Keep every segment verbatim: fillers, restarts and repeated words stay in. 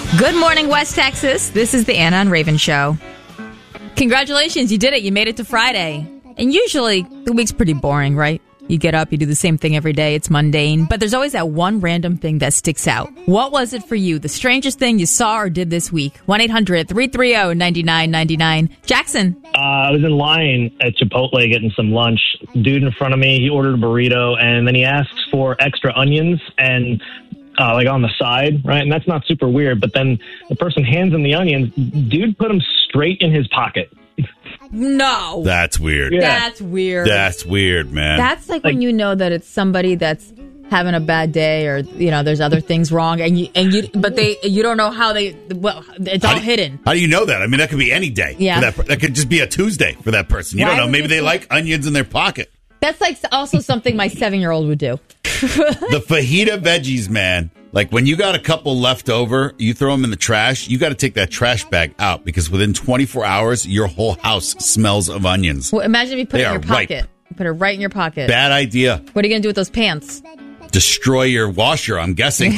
Good morning, West Texas. This is the Anna and Raven Show. Congratulations, you did it. You made it to Friday. And usually, the week's pretty boring, right? You get up, you do the same thing every day. It's mundane. But there's always that one random thing that sticks out. What was it for you? The strangest thing you saw or did this week? one eight hundred three three zero nine nine nine nine. Jackson. Uh, I was in line at Chipotle getting some lunch. Dude in front of me, he ordered a burrito, and then he asks for extra onions and uh, like on the side, right? And that's not super weird. But then the person hands him the onions. Dude put them straight in his pocket. No. That's weird. Yeah. That's weird. That's weird, man. That's like, Like- when you know that it's somebody that's having a bad day, or you know, there's other things wrong, and you and you, but they, you don't know how they. Well, it's all How do, hidden. How do you know that? I mean, that could be any day. Yeah. For that, per- that could just be a Tuesday for that person. You Why don't know. would Maybe you they think- like onions in their pocket. That's like also something my seven-year-old would do. The fajita veggies, man. Like when you got a couple left over, you throw them in the trash. You got to take that trash bag out because within twenty-four hours, your whole house smells of onions. Well, imagine if you put They it in your are ripe. pocket. You put it right in your pocket. Bad idea. What are you gonna do with those pants? Destroy your washer, I'm guessing.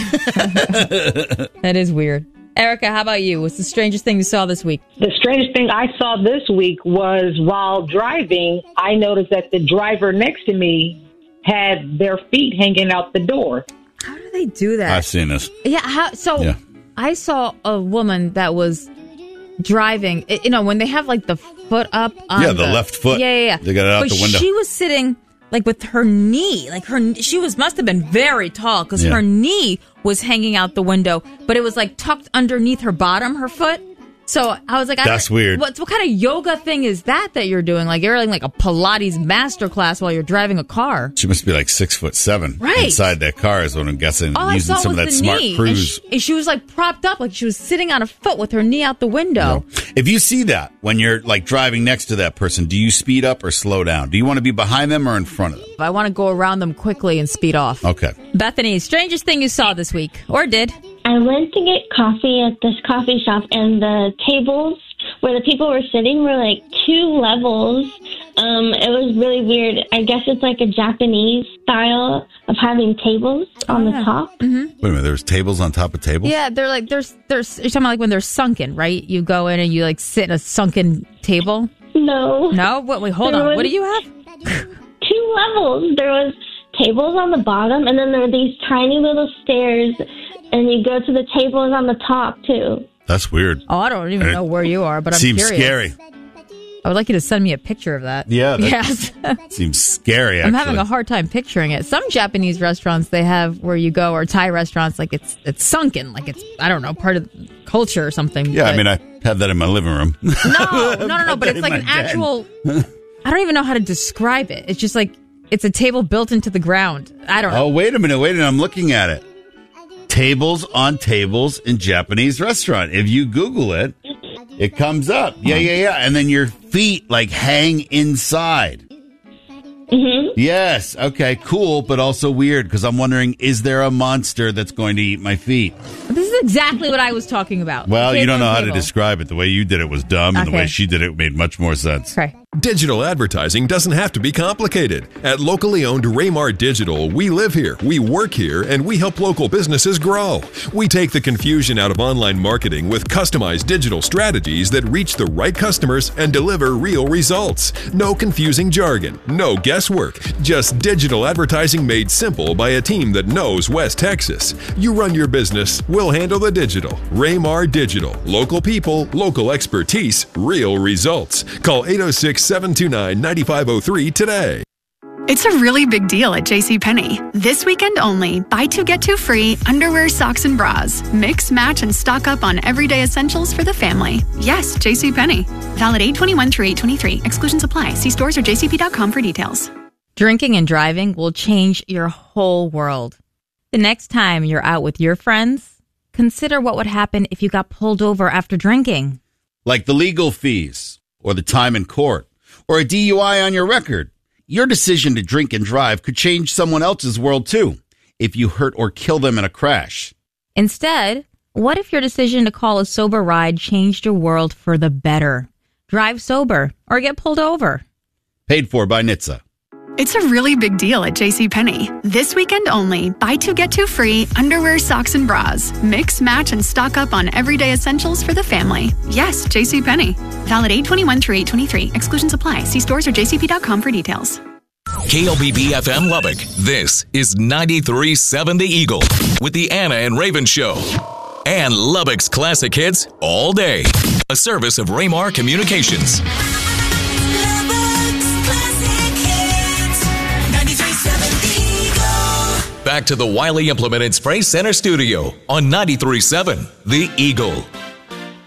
That is weird. Erica, how about you? What's the strangest thing you saw this week? The strangest thing I saw this week was while driving, I noticed that the driver next to me had their feet hanging out the door. How do they do that? I've seen this. Yeah. How, so Yeah. I saw a woman that was driving. it- You know, when they have like the foot up. On Yeah, the left foot. Yeah, yeah, yeah. They got it out but the window. She was sitting like with her knee, like her. She was must have been very tall because Yeah. her knee was hanging out the window, but it was like tucked underneath her bottom, her foot. So I was like, I That's don't- weird. What, what kind of yoga thing is that that you're doing? Like you're in like a Pilates masterclass while you're driving a car. She must be like six foot seven Right. inside that car is what I'm guessing. All using I saw some was of that the smart knee, cruise. and she, and she was like propped up, like she was sitting on a foot with her knee out the window. If you see that when you're like driving next to that person, do you speed up or slow down? Do you want to be behind them or in front of them? I want to go around them quickly and speed off. Okay. Bethany, strangest thing you saw this week, or did? I went to get coffee at this coffee shop, and the tables where the people were sitting were like two levels. Um, it was really weird. I guess it's like a Japanese style of having tables on Oh, the yeah. top. Wait a minute. There's tables on top of tables? Yeah, they're like there's there's you're talking about like when they're sunken, right? You go in and you like sit at a sunken table. No. No, what? Wait, hold There on. was- What do you have? Two levels. There was tables on the bottom, and then there were these tiny little stairs, and you go to the tables on the top, too. That's weird. Oh, I don't even It know where you are, but I'm Seems curious. scary. I would like you to send me a picture of that. Yeah, that- Yes. Seems scary, I'm actually. having a hard time picturing it. Some Japanese restaurants they have where you go, or Thai restaurants, like it's it's sunken, like it's I don't know, part of the culture or something. Yeah, I but- mean, I have that in my living room. no, no, no, no. Put But that it's in like my an den. actual. I don't even know how to describe it. It's just like it's a table built into the ground. I don't know. Oh, wait a minute. Wait a minute. I'm looking at it. Tables on tables in Japanese restaurant. If you Google it, it comes up. Yeah, yeah, yeah. And then your feet like hang inside. Mm-hmm. Yes. Okay, cool, but also weird because I'm wondering, is there a monster that's going to eat my feet? This is exactly what I was talking about. Well, you Table don't know on how to table. describe it. The way you did it was dumb, and the Okay. way she did it made much more sense. Okay. Digital advertising doesn't have to be complicated. At locally owned Raymar Digital, we live here, we work here, and we help local businesses grow. We take the confusion out of online marketing with customized digital strategies that reach the right customers and deliver real results. No confusing jargon, no guesswork, just digital advertising made simple by a team that knows West Texas. You run your business, we'll handle the digital. Raymar Digital. Local people, local expertise, real results. Call eight oh six, seven two nine, nine five oh three today. It's a really big deal at JCPenney. This weekend only, buy two, get two free underwear, socks, and bras. Mix, match, and stock up on everyday essentials for the family. Yes, JCPenney. Valid eight twenty-one through eight twenty-three. Exclusions apply. See stores or j c p dot com for details. Drinking and driving will change your whole world. The next time you're out with your friends, consider what would happen if you got pulled over after drinking. Like the legal fees, or the time in court, or a D U I on your record. Your decision to drink and drive could change someone else's world too, if you hurt or kill them in a crash. Instead, what if your decision to call a sober ride changed your world for the better? Drive sober or get pulled over. Paid for by N H T S A. It's a really big deal at JCPenney. This weekend only, buy two, get two free underwear, socks, and bras. Mix, match, and stock up on everyday essentials for the family. Yes, JCPenney. Valid eight twenty-one through eight twenty-three. Exclusions apply. See stores or j c p dot com for details. K L B B F M Lubbock. This is ninety-three point seven The Eagle with the Anna and Raven Show. And Lubbock's classic hits all day. A service of Raymar Communications. Back to the Wiley Implement and Spray Center studio on ninety-three point seven The Eagle.